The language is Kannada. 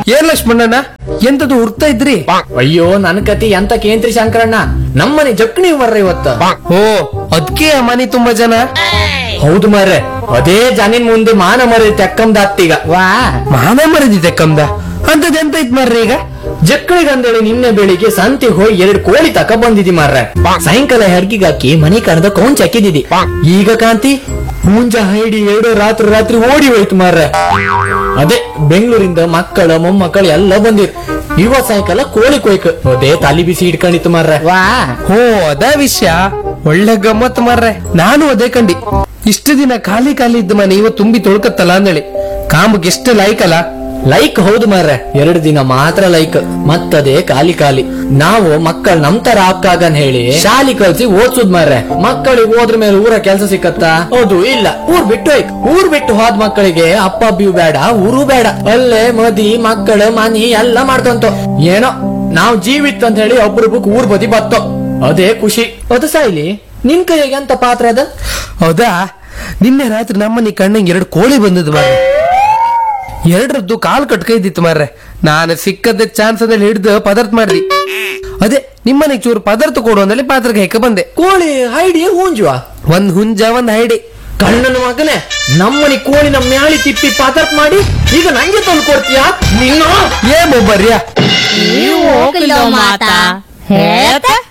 ಏನ್ ಲಕ್ಷ್ಮಣ್ಣಣ್ಣ ಎಂತದು ಹುಡ್ತಾ ಇದ್ರಿ? ಅಯ್ಯೋ ನನ್ ಕತಿ ಎಂತ ಕೇಂದ್ರಿ ಶಂಕರಣ್ಣ, ನಮ್ಮನೆ ಜಕ್ಣಿ ಬರ್ರ ಇವತ್ತ. ಓ ಅದ್ಕೆ ಆ ಮನೆ ತುಂಬಾ ಜನ. ಹೌದು ಮಾರ್ರೆ, ಅದೇ ಜನಿನ್ ಮುಂದೆ ಮಾನ ಮರಿ ತೆಕ್ಕಂದಾತ್ತೀಗ. ವಾ ಮಾನ ಮರದಿದೆ ಕಮ್ದ ಅಂತದ್ ಎಂತ ಇತ್ ಮಾರ್ರಿ ಈಗ? ಜಕ್ಣಿಗಂದೇಳಿ ನಿನ್ನೆ ಬೆಳಿಗ್ಗೆ ಸಂತೆ ಹೋಗಿ 2 ಕೋಳಿ ತಕ ಬಂದಿದಿ ಮಾರ್ರೆ. ಸಾಯಂಕಾಲ ಹೆಡ್ಗಿಗಾಕಿ ಮನೆ ಕರೆದ ಕೌಂಚ್ ಹಾಕಿದಿದಿ. ಈಗ ಕಾಂತಿ ಮುಂಜ ಹೈಡಿ 2 ರಾತ್ರಿ ಓಡಿ ಹೋಯ್ತು ಮಾರ್ರೆ. ಅದೇ ಬೆಂಗಳೂರಿಂದ ಮಕ್ಕಳ ಮೊಮ್ಮಕ್ಕಳು ಎಲ್ಲ ಬಂದಿರ್. ಇವತ್ ಸಾಯಂಕಾಲ ಕೋಳಿ ಕೊಯ್ಕ ಅದೇ ತಲಿ ಬಿಸಿ ಇಟ್ಕೊಂಡಿತ್ತು ಮಾರ್ರೆ. ವಾ ಓ ಅದ ವಿಷಯ, ಒಳ್ಳೆ ಗಮ್ಮತ್ ಮಾರ್ರೆ. ನಾನು ಅದೇ ಕಂಡಿ. ಇಷ್ಟು ದಿನ ಖಾಲಿ ಇದ್ದ ಮನೆ ಇವತ್ತು ತುಂಬಿ ತೊಳ್ಕತ್ತಲ್ಲ ಅಂದೇಳಿ ಕಾಂಬಕ್ಕೆ ಎಷ್ಟು ಲೈಕಲ್ಲ. ಲೈಕ್ ಹೌದು ಮಾರ್ರೆ, 2 ದಿನ ಮಾತ್ರ ಲೈಕ್, ಮತ್ತದೇ ಖಾಲಿ. ನಾವು ಮಕ್ಕಳು ನಮ್ ತರ ಆಗ್ತಾಗನ್ ಹೇಳಿ ಶಾಲಿ ಕಲ್ಸಿ ಓದ್ಸುದ್ ಮಾರ್ರೆ. ಮಕ್ಕಳಿಗೆ ಹೋದ್ರ ಮೇಲೆ ಊರ ಕೆಲ್ಸ ಸಿಕ್ಕತ್ತಾ? ಹೌದು ಇಲ್ಲ. ಊರ್ ಬಿಟ್ಟು ಹೋದ್ ಮಕ್ಕಳಿಗೆ ಅಪ್ಪ ಅಬ್ಬಿಯೂ ಬೇಡ, ಊರು ಬೇಡ, ಅಲ್ಲೇ ಮದಿ ಮಕ್ಕಳು ಮನಿ ಎಲ್ಲ ಮಾಡ್ಕೊಂತ ಏನೋ ನಾವ್ ಜೀವಿತ್ ಅಂತ ಹೇಳಿ ಒಬ್ರೊಬ್ಬಕ್ ಊರ್ ಬದಿ ಬತ್ತೋ, ಅದೇ ಖುಷಿ. ಅದು ಸಾಯ್ಲಿ, ನಿನ್ ಕೈಗೆ ಅಂತ ಪಾತ್ರ ಅದ? ಹೌದಾ, ನಿನ್ನೆ ರಾತ್ರಿ ನಮ್ಮನೆ ಕಣ್ಣಂಗೆ 2 ಕೋಳಿ ಬಂದದ್ದು ಮಾರ್ರೆ. 2ರದ್ದು ಕಾಲ್ ಕಟ್ಕೈದಿತ್ತು ಮಾರ್ರೆ. ನಾನು ಸಿಕ್ಕದ ಚಾನ್ಸ್ ಅಂದ್ರೆ ಹಿಡ್ದು ಪದಾರ್ಥ ಮಾಡ್ದಿ. ಅದೇ ನಿಮ್ಮನೆಗೆ ಚೂರು ಪದಾರ್ಥ ಕೊಡು ಅಂದಲ್ಲಿ ಪಾತ್ರಕ್ಕೆ ಹೆಕ್ಕ ಬಂದೆ. ಕೋಳಿ ಹೈಡಿ ಹುಂಜುವ? ಒಂದ್ ಹುಂಜ ಒಂದ್ ಹೈಡಿ. ಕಣ್ಣನ ಮಗನೇ, ನಮ್ಮನಿ ಕೋಳಿನ ಮ್ಯಾಳಿ ತಿಪ್ಪಿ ಪದಾರ್ಥ ಮಾಡಿ ಈಗ ನಂಗೆ ತಂದು ಕೊಡ್ತೀಯಾ? ನಿನ್ನ ಏ ಮೊಬ್ಬರ್ಯಾ ನೀವು ಹೋಗಿಲ್ಲ ಮಾತಾ ಹೇಳ್ತಾ